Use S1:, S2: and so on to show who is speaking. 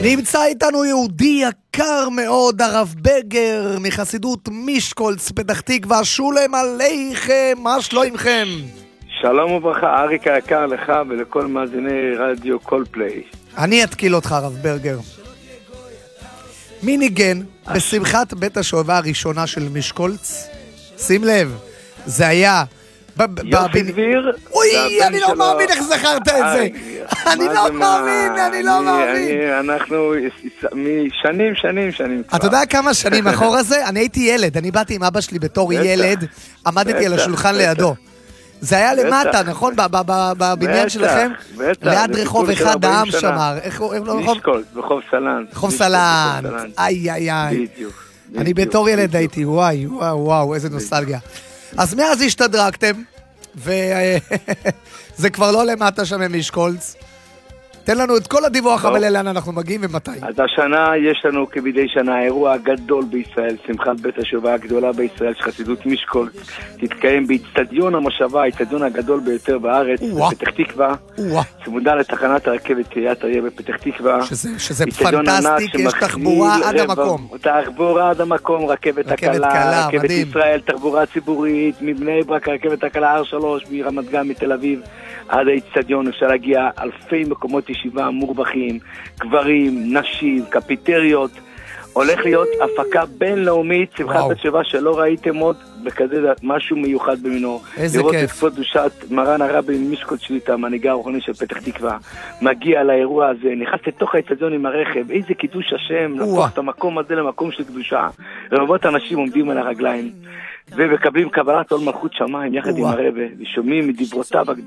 S1: נמצא איתנו יהודי יקר מאוד, הרב בגר, מחסידות מישקולץ, פתח תקווה. שולם עליכם, מה שלומכם?
S2: שלום וברכה, אריק היקר, לך ולכל מאזיני רדיו קולפליי.
S1: אני אתקיל אותך, הרב ברגר. מי ניגן בשמחת בית השואבה הראשונה של מישקולץ? שים לב, זה היה...
S2: יוסי דביר.
S1: אוי, אני לא מאמין איך זכרת את זה. אני לא מאמין.
S2: אנחנו שנים.
S1: אתה יודע כמה שנים אחורה זה? אני הייתי ילד, אני באתי עם אבא שלי בתור ילד, עמדתי על השולחן לידו. זה היה למטה, נכון? בבניין שלכם? ליד רחוב אחד העם שמר.
S2: מישקולץ, בחוב סלן.
S1: רחוב סלן. איי. אני בתור ילד הייתי, וואו, איזה נוסטלגיה. אז מאז השתדרגתם, וזה כבר לא למטה שם ממישקולץ. תן לנו את כל הדיווח המלא לאן אנחנו מגיעים ומתי.
S2: אז השנה יש לנו כמדי שנה האירוע הגדול בישראל, שמחת בית השואבה הגדולה בישראל של חסידות מישקולץ, תתקיים באצטדיון המושבה, האצטדיון הגדול ביותר בארץ, בפתח תקווה, צמודה לתחנת הרכבת קריית אריה בפתח תקווה.
S1: שזה פנטסטיק, יש תחבורה עד המקום.
S2: תחבורה עד המקום, רכבת הקלה, רכבת ישראל, תחבורה ציבורית, מבני ברק, רכבת הקלה R3, מרמת גן, מתל אביב. עד האצטדיון אפשר להגיע אלפי מקומות ישיבה מורבחים, גברים, נשים, קפיטריות. הולך להיות הפקה בינלאומית, שמחת בית השואבה שלא ראיתם עוד בכזה משהו מיוחד במינו.
S1: איזה
S2: לראות
S1: כיף.
S2: את כבוד קדושת מרן הרבי מישקולץ שליט"א, המנהיגה הרוחני של פתח תקווה, מגיע לאירוע הזה, נכנס לתוך האצטדיון עם הרכב, איזה קידוש השם, להפוך את המקום הזה למקום של קדושה. רבבות אנשים עומדים על הרגליים, ומקבלים קבלת עול מלכות שמיים יחד עם הרבי, ושומעים מדברותיו